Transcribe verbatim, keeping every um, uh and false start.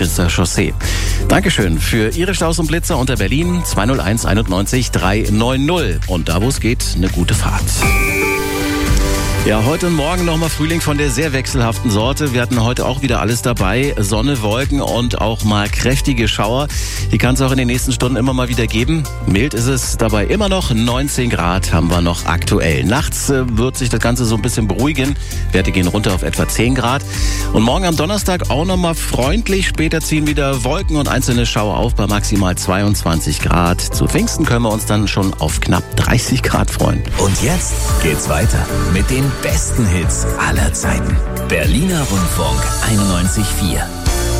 Steglitzer Chaussee. Dankeschön für Ihre Staus und Blitzer unter Berlin zwei null eins einundneunzig dreihundertneunzig. Und da, wo es geht, eine gute Fahrt. Ja, heute und morgen nochmal Frühling von der sehr wechselhaften Sorte. Wir hatten heute auch wieder alles dabei. Sonne, Wolken und auch mal kräftige Schauer. Die kann es auch in den nächsten Stunden immer mal wieder geben. Mild ist es dabei immer noch. neunzehn Grad haben wir noch aktuell. Nachts äh, wird sich das Ganze so ein bisschen beruhigen. Werte gehen runter auf etwa zehn Grad. Und morgen am Donnerstag auch nochmal freundlich. Später ziehen wieder Wolken und einzelne Schauer auf bei maximal zweiundzwanzig Grad. Zu Pfingsten können wir uns dann schon auf knapp dreißig Grad freuen. Und jetzt geht's weiter mit den besten Hits aller Zeiten. Berliner Rundfunk einundneunzig Komma vier.